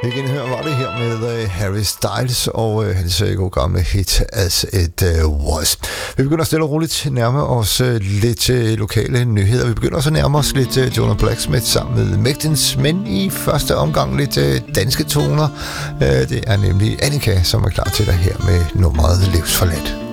Igen var det her med Harry Styles og hans gode gamle hit As It Was. Vi begynder stille og roligt at nærme os lidt lokale nyheder. Vi begynder også at nærme os lidt Jonah Blacksmith sammen med Mægtens, men i første omgang lidt danske toner. Det er nemlig Annika, som er klar til dig her med nummeret Livsforladt.